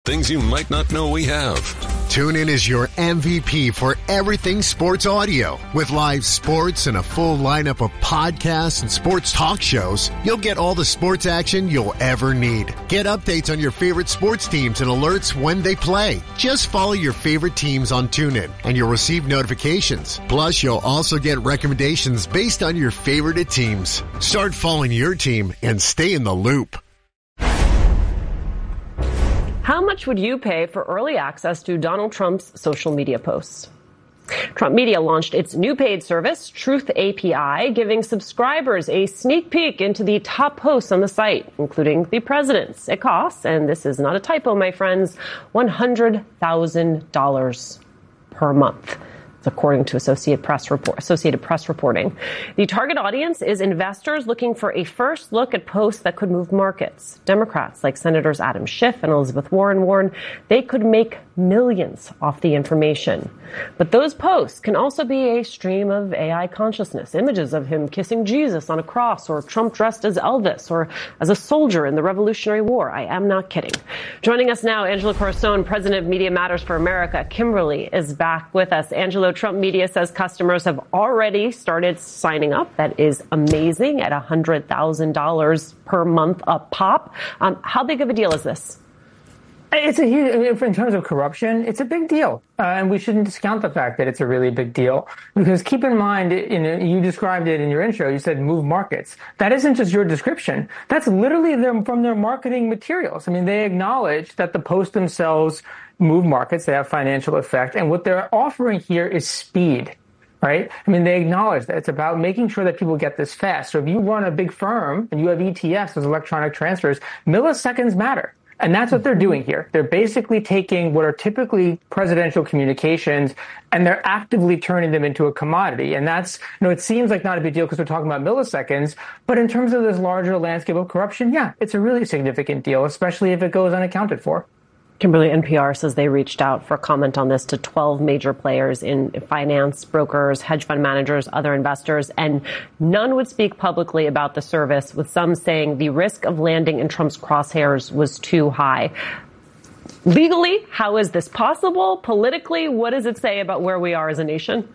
Things you might not know we have. TuneIn is your MVP for everything sports audio. With live sports and a full lineup of podcasts and sports talk shows, you'll get all the sports action you'll ever need. Get updates on your favorite sports teams and alerts when they play. Just follow your favorite teams on TuneIn and you'll receive notifications. Plus, you'll also get recommendations based on your favorite teams. Start following your team and stay in the loop. How much would you pay for early access to Donald Trump's social media posts? Trump Media launched its new paid service, Truth API, giving subscribers a sneak peek into the top posts on the site, including the president's. It costs, and this is not a typo, my friends, $100,000 per month. According to Associated Press reporting. The target audience is investors looking for a first look at posts that could move markets. Democrats like Senators Adam Schiff and Elizabeth Warren warn they could make millions off the information. But those posts can also be a stream of AI consciousness, images of him kissing Jesus on a cross, or Trump dressed as Elvis, or as a soldier in the Revolutionary War. I am not kidding. Joining us now, Angelo Coruscant, president of Media Matters for America. Kimberly is back with us. Angelo, Trump Media says customers have already started signing up. That is amazing, at $100,000 per month a pop. How big of a deal is this? It's a huge, in terms of corruption, it's a big deal. And we shouldn't discount the fact that it's a really big deal. Because keep in mind, you described it in your intro, you said move markets. That isn't just your description. That's literally from their marketing materials. I mean, they acknowledge that the posts themselves move markets, they have financial effect. And what they're offering here is speed. Right? I mean, they acknowledge that it's about making sure that people get this fast. So if you run a big firm and you have ETFs, those electronic transfers, milliseconds matter. And that's what they're doing here. They're basically taking what are typically presidential communications and they're actively turning them into a commodity. And that's, it seems like not a big deal because we're talking about milliseconds, but in terms of this larger landscape of corruption, yeah, it's a really significant deal, especially if it goes unaccounted for. Kimberly, NPR says they reached out for comment on this to 12 major players in finance, brokers, hedge fund managers, other investors, and none would speak publicly about the service, with some saying the risk of landing in Trump's crosshairs was too high. Legally, how is this possible? Politically, what does it say about where we are as a nation?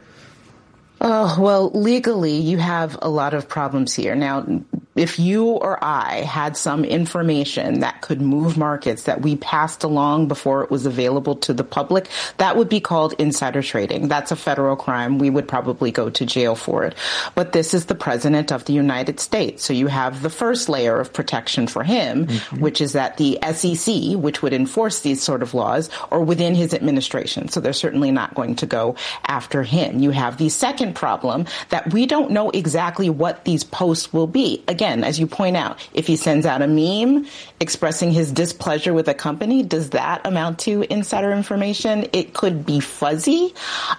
Oh, well, legally, you have a lot of problems here. Now, if you or I had some information that could move markets that we passed along before it was available to the public, that would be called insider trading. That's a federal crime. We would probably go to jail for it. But this is the president of the United States. So you have the first layer of protection for him, which is that the SEC, which would enforce these sort of laws, are within his administration. So they're certainly not going to go after him. You have the second problem that we don't know exactly what these posts will be. Again, as you point out, if he sends out a meme expressing his displeasure with a company, does that amount to insider information? It could be fuzzy.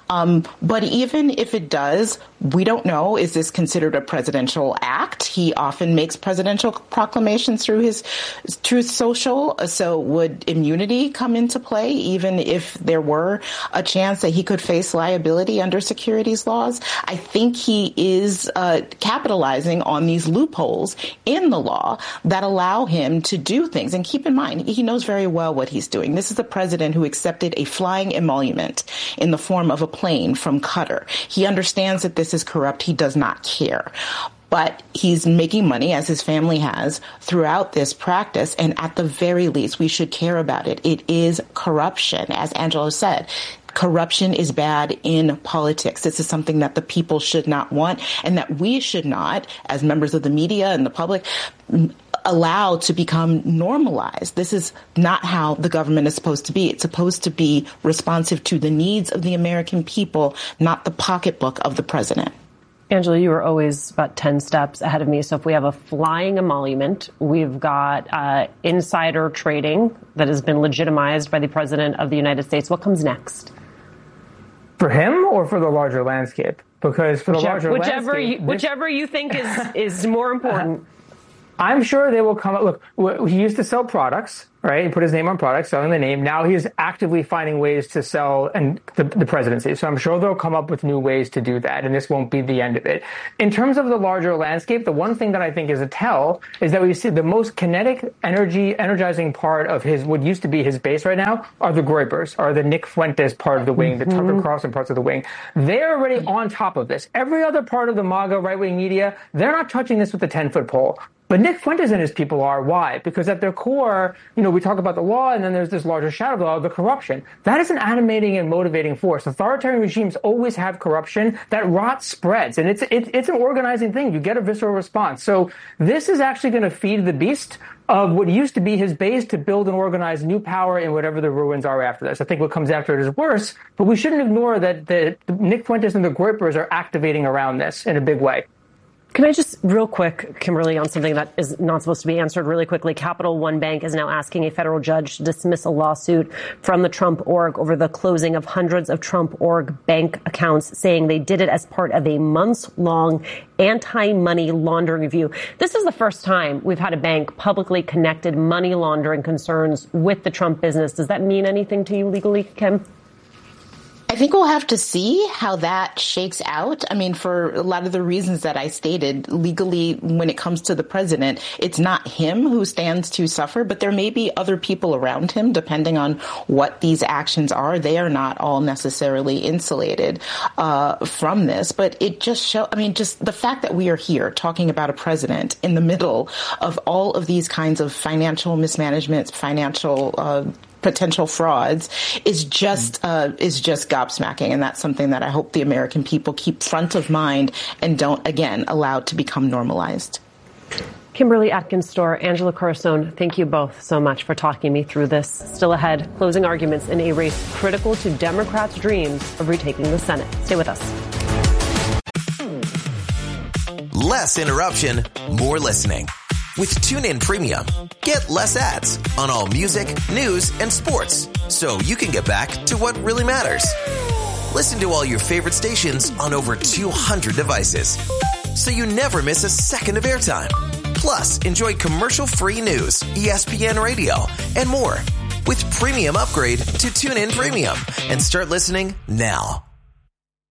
But even if it does, we don't know. Is this considered a presidential act? He often makes presidential proclamations through his Truth Social. So would immunity come into play, even if there were a chance that he could face liability under securities laws? I think he is capitalizing on these loopholes in the law that allow him to do things. And keep in mind, he knows very well what he's doing. This is the president who accepted a flying emolument in the form of a plane from Qatar. He understands that this is corrupt. He does not care. But he's making money, as his family has, throughout this practice. And at the very least, we should care about it. It is corruption, as Angelo said. Corruption is bad in politics. This is something that the people should not want, and that we should not, as members of the media and the public, allow to become normalized. This is not how the government is supposed to be. It's supposed to be responsive to the needs of the American people, not the pocketbook of the president. Angela, you were always about 10 steps ahead of me. So if we have a flying emolument, we've got insider trading that has been legitimized by the president of the United States. What comes next? For him or for the larger landscape? Because for the larger landscape... Whichever you think is more important. I'm sure they will come up. Look, he used to sell products, right? He put his name on products, selling the name. Now he's actively finding ways to sell and the presidency. So I'm sure they'll come up with new ways to do that, and this won't be the end of it. In terms of the larger landscape, the one thing that I think is a tell is that we see the most kinetic, energizing part of what used to be his base right now are the Groypers, are the Nick Fuentes part of the wing, the Tucker Carlson parts of the wing. They're already on top of this. Every other part of the MAGA right-wing media, they're not touching this with a 10-foot pole. But Nick Fuentes and his people are. Why? Because at their core, we talk about the law, and then there's this larger shadow of the law, the corruption. That is an animating and motivating force. Authoritarian regimes always have corruption. That rot spreads, and it's an organizing thing. You get a visceral response. So this is actually going to feed the beast of what used to be his base to build and organize new power in whatever the ruins are after this. I think what comes after it is worse, but we shouldn't ignore that the Nick Fuentes and the Groypers are activating around this in a big way. Can I just real quick, Kimberly, on something that is not supposed to be answered really quickly? Capital One Bank is now asking a federal judge to dismiss a lawsuit from the Trump org over the closing of hundreds of Trump org bank accounts, saying they did it as part of a months-long anti-money laundering review. This is the first time we've had a bank publicly connected money laundering concerns with the Trump business. Does that mean anything to you legally, Kim? I think we'll have to see how that shakes out. I mean, for a lot of the reasons that I stated, legally, when it comes to the president, it's not him who stands to suffer, but there may be other people around him, depending on what these actions are. They are not all necessarily insulated from this, but it just just the fact that we are here talking about a president in the middle of all of these kinds of financial mismanagement, financial potential frauds is just gobsmacking. And that's something that I hope the American people keep front of mind and don't, again, allow to become normalized. Kimberly Atkins-Stohr, Angela Corazon, thank you both so much for talking me through this. Still ahead, closing arguments in a race critical to Democrats' dreams of retaking the Senate. Stay with us. Less interruption, more listening. With TuneIn Premium, get less ads on all music, news, and sports, so you can get back to what really matters. Listen to all your favorite stations on over 200 devices, so you never miss a second of airtime. Plus, enjoy commercial-free news, ESPN Radio, and more. With Premium Upgrade to TuneIn Premium, and start listening now.